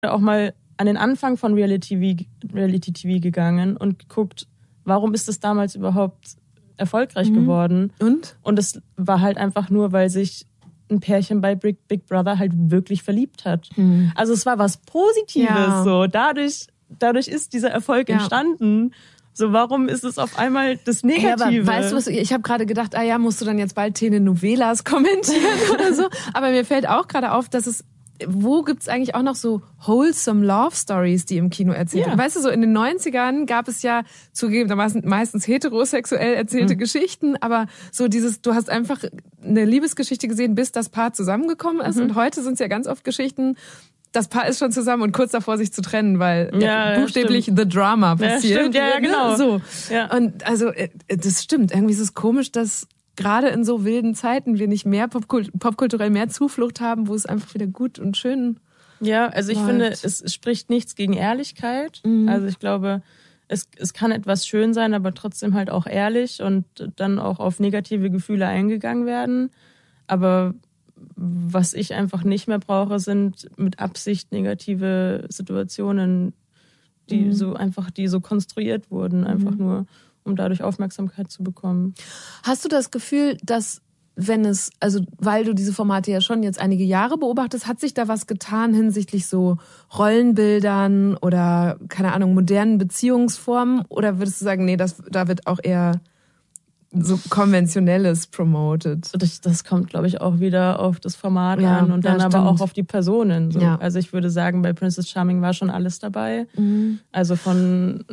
auch mal an den Anfang von Reality TV gegangen und geguckt, warum ist es damals überhaupt erfolgreich geworden? Und es war halt einfach nur, weil sich ein Pärchen bei Big Brother halt wirklich verliebt hat. Also es war was Positives so. Dadurch ist dieser Erfolg entstanden. So, warum ist es auf einmal das Negative? Hey, aber weißt du was, ich habe gerade gedacht, musst du dann jetzt bald Telenovelas kommentieren oder so? Aber mir fällt auch gerade auf, dass wo gibt's eigentlich auch noch so wholesome Love Stories, die im Kino erzählt werden? Weißt du, so in den 90ern gab es ja zugegebenermaßen meistens heterosexuell erzählte Geschichten, aber so du hast einfach eine Liebesgeschichte gesehen, bis das Paar zusammengekommen ist. Und heute sind es ja ganz oft Geschichten, das Paar ist schon zusammen und kurz davor, sich zu trennen, weil buchstäblich the drama passiert. Stimmt, genau. So. Ja. Und also, das stimmt. Irgendwie ist es komisch, dass gerade in so wilden Zeiten wir nicht mehr popkulturell mehr Zuflucht haben, wo es einfach wieder gut und schön also ich finde, es spricht nichts gegen Ehrlichkeit. Also ich glaube, es kann etwas schön sein, aber trotzdem halt auch ehrlich und dann auch auf negative Gefühle eingegangen werden. Aber was ich einfach nicht mehr brauche, sind mit Absicht negative Situationen, die so konstruiert wurden, einfach nur, um dadurch Aufmerksamkeit zu bekommen. Hast du das Gefühl, dass weil du diese Formate ja schon jetzt einige Jahre beobachtest, hat sich da was getan hinsichtlich so Rollenbildern oder, keine Ahnung, modernen Beziehungsformen? Oder würdest du sagen, nee, da wird auch eher so Konventionelles promoted? Das kommt, glaube ich, auch wieder auf das Format an und dann aber auch auf die Personen. So. Ja. Also ich würde sagen, bei Princess Charming war schon alles dabei. Also von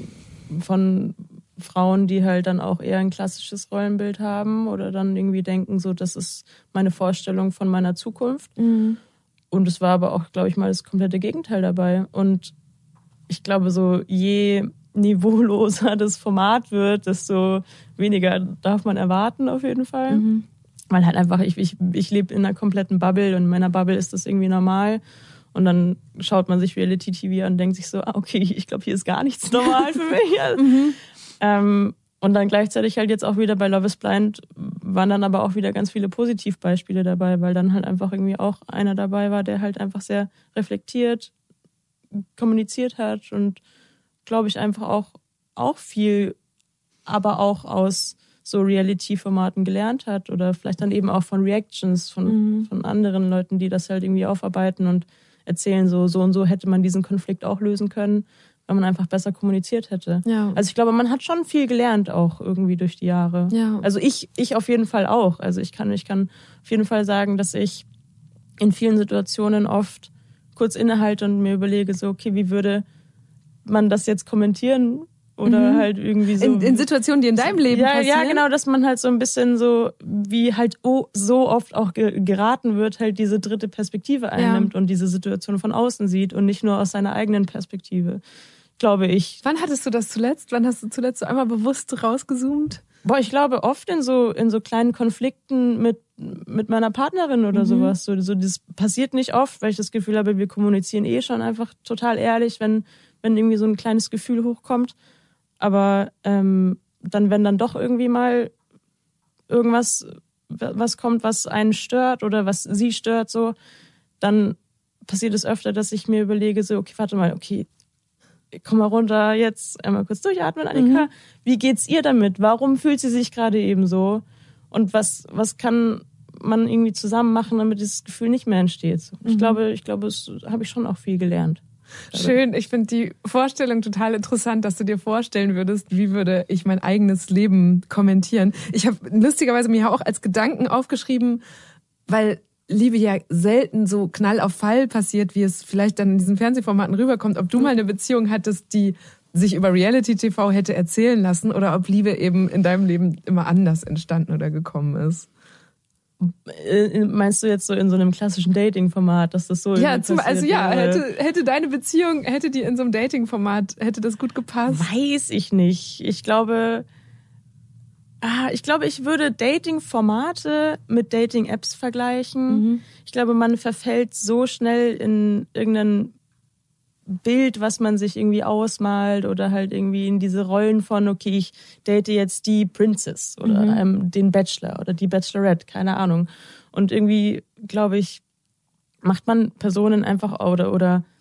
Frauen, die halt dann auch eher ein klassisches Rollenbild haben oder dann irgendwie denken, so, das ist meine Vorstellung von meiner Zukunft. Und es war aber auch, glaube ich, mal das komplette Gegenteil dabei. Und ich glaube, so je niveauloser das Format wird, desto weniger darf man erwarten auf jeden Fall. Weil halt einfach, ich lebe in einer kompletten Bubble und in meiner Bubble ist das irgendwie normal. Und dann schaut man sich Reality TV an und denkt sich so, okay, ich glaube, hier ist gar nichts normal für mich. Und dann gleichzeitig halt jetzt auch wieder bei Love is Blind waren dann aber auch wieder ganz viele Positivbeispiele dabei, weil dann halt einfach irgendwie auch einer dabei war, der halt einfach sehr reflektiert kommuniziert hat und glaube ich einfach auch viel, aber auch aus so Reality-Formaten gelernt hat oder vielleicht dann eben auch von Reactions von anderen Leuten, die das halt irgendwie aufarbeiten und erzählen, so und so hätte man diesen Konflikt auch lösen können, wenn man einfach besser kommuniziert hätte. Ja. Also ich glaube, man hat schon viel gelernt auch irgendwie durch die Jahre. Ja. Also ich auf jeden Fall auch. Also ich kann auf jeden Fall sagen, dass ich in vielen Situationen oft kurz innehalte und mir überlege, so okay, wie würde man das jetzt kommentieren? Oder halt irgendwie so. In Situationen, die in deinem Leben passieren? Ja, genau, dass man halt so ein bisschen so, wie halt so oft auch geraten wird, halt diese dritte Perspektive einnimmt und diese Situation von außen sieht und nicht nur aus seiner eigenen Perspektive, glaube ich. Wann hattest du das zuletzt? Wann hast du zuletzt so einmal bewusst rausgezoomt? Ich glaube oft in so kleinen Konflikten mit meiner Partnerin oder sowas. So das passiert nicht oft, weil ich das Gefühl habe, wir kommunizieren schon einfach total ehrlich, wenn irgendwie so ein kleines Gefühl hochkommt. Aber dann, wenn dann doch irgendwie mal irgendwas was kommt, was einen stört oder was sie stört, so, dann passiert es öfter, dass ich mir überlege, so, okay, warte mal, okay, komm mal runter, jetzt einmal kurz durchatmen, Annika. Wie geht's ihr damit? Warum fühlt sie sich gerade eben so? Und was kann man irgendwie zusammen machen, damit dieses Gefühl nicht mehr entsteht? So. Ich glaube, es habe ich schon auch viel gelernt. Schön, ich finde die Vorstellung total interessant, dass du dir vorstellen würdest, wie würde ich mein eigenes Leben kommentieren. Ich habe lustigerweise mir auch als Gedanken aufgeschrieben, weil Liebe ja selten so Knall auf Fall passiert, wie es vielleicht dann in diesen Fernsehformaten rüberkommt. Ob du mal eine Beziehung hattest, die sich über Reality-TV hätte erzählen lassen oder ob Liebe eben in deinem Leben immer anders entstanden oder gekommen ist. Meinst du jetzt so in so einem klassischen Dating-Format, dass das so hätte deine Beziehung, hätte die in so einem Dating-Format, hätte das gut gepasst? Weiß ich nicht. Ich glaube, ich würde Dating-Formate mit Dating-Apps vergleichen. Ich glaube, man verfällt so schnell in irgendein Bild, was man sich irgendwie ausmalt oder halt irgendwie in diese Rollen von, okay, ich date jetzt die Princess oder den Bachelor oder die Bachelorette, keine Ahnung. Und irgendwie, glaube ich, macht man Personen einfach oder